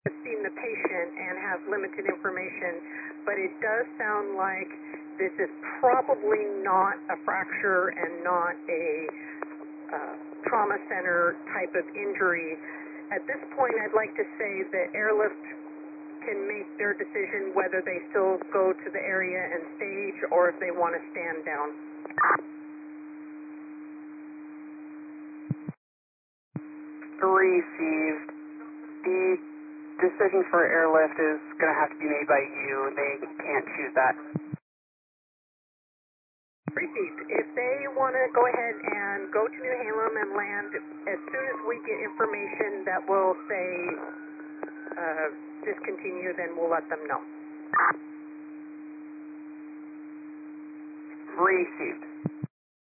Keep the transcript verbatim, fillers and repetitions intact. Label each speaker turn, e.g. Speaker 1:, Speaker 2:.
Speaker 1: have seen the patient and have limited information, but it does sound like this is probably not a fracture and not a uh, trauma center type of injury. At this point, I'd like to say that airlift can make their decision whether they still go to the area and stage or if they want to stand down.
Speaker 2: Received. The decision for airlift is going to have to be made by you. They can't choose that.
Speaker 1: Received. If they want to go ahead and go to New Halem and land, as soon as we get information that will say uh, discontinue, then we'll let them know.
Speaker 2: Received.